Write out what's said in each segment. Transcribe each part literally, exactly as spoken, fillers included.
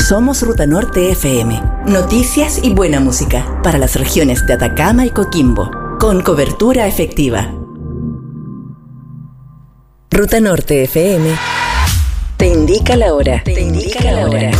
Somos Ruta Norte F M. Noticias y buena música para las regiones de Atacama y Coquimbo, con cobertura efectiva. Ruta Norte F M te indica la hora. Te indica la hora.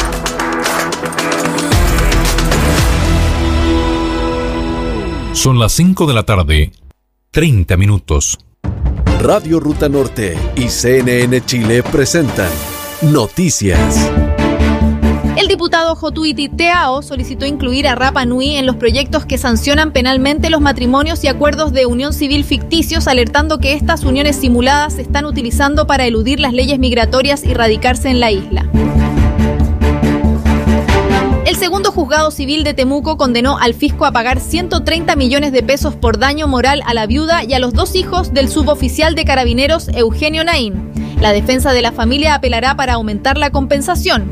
Son las cinco de la tarde, treinta minutos. Radio Ruta Norte y C N N Chile presentan Noticias. El diputado Jotuiti Teao solicitó incluir a Rapa Nui en los proyectos que sancionan penalmente los matrimonios y acuerdos de unión civil ficticios, alertando que estas uniones simuladas se están utilizando para eludir las leyes migratorias y radicarse en la isla. El segundo juzgado civil de Temuco condenó al fisco a pagar ciento treinta millones de pesos por daño moral a la viuda y a los dos hijos del suboficial de Carabineros Eugenio Naín. La defensa de la familia apelará para aumentar la compensación.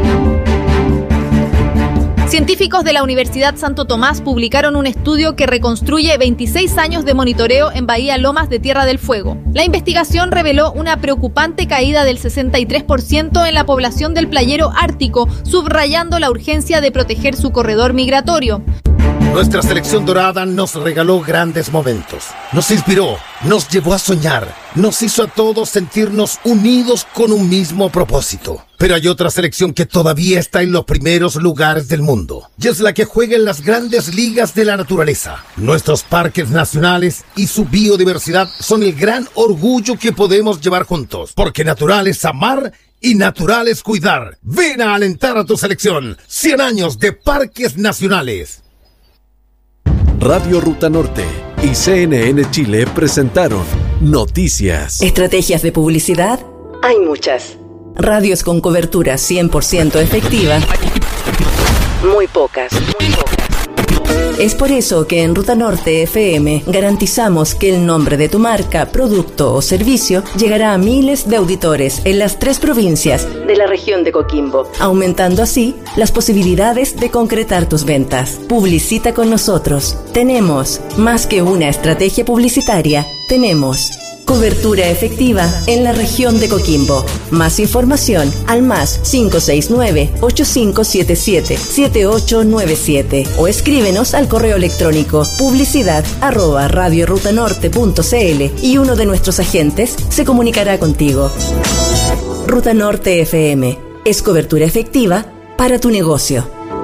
Científicos de la Universidad Santo Tomás publicaron un estudio que reconstruye veintiséis años de monitoreo en Bahía Lomas de Tierra del Fuego. La investigación reveló una preocupante caída del sesenta y tres por ciento en la población del playero ártico, subrayando la urgencia de proteger su corredor migratorio. Nuestra selección dorada nos regaló grandes momentos, nos inspiró, nos llevó a soñar, nos hizo a todos sentirnos unidos con un mismo propósito. Pero hay otra selección que todavía está en los primeros lugares del mundo, y es la que juega en las grandes ligas de la naturaleza. Nuestros parques nacionales y su biodiversidad son el gran orgullo que podemos llevar juntos, porque natural es amar y natural es cuidar. Ven a alentar a tu selección. cien años de parques nacionales. Radio Ruta Norte y C N N Chile presentaron Noticias. ¿Estrategias de publicidad? Hay muchas. Radios con cobertura cien por ciento efectiva. Muy pocas. Muy pocas. Es por eso que en Ruta Norte F M garantizamos que el nombre de tu marca, producto o servicio llegará a miles de auditores en las tres provincias de la región de Coquimbo, aumentando así las posibilidades de concretar tus ventas. Publicita con nosotros. Tenemos más que una estrategia publicitaria, tenemos cobertura efectiva en la región de Coquimbo. Más información al más cinco seis nueve, ocho cinco siete siete, siete ocho nueve siete o escríbenos al correo electrónico publicidad arroba radiorutanorte punto cl y uno de nuestros agentes se comunicará contigo. Ruta Norte F M es cobertura efectiva para tu negocio.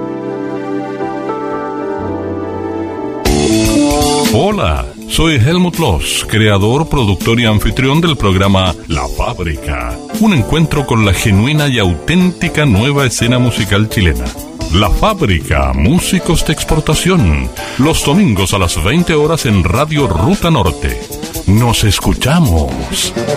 Hola, soy Helmut Loss, creador, productor y anfitrión del programa La Fábrica, un encuentro con la genuina y auténtica nueva escena musical chilena. La Fábrica, músicos de exportación, los domingos a las veinte horas en Radio Ruta Norte. Nos escuchamos.